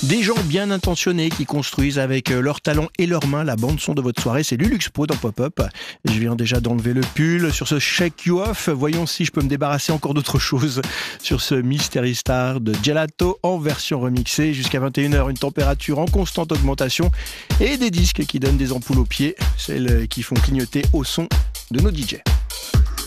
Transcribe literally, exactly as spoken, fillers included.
Des gens bien intentionnés qui construisent avec leur talent et leurs mains la bande-son de votre soirée. C'est Luluxpo dans Pop-Up. Je viens déjà d'enlever le pull sur ce Shake You Off. Voyons si je peux me débarrasser encore d'autre chose sur ce Mystery Star de Gelato en version remixée. Jusqu'à vingt et une heures, une température en constante augmentation et des disques qui donnent des ampoules aux pieds, celles qui font clignoter au son de nos D J.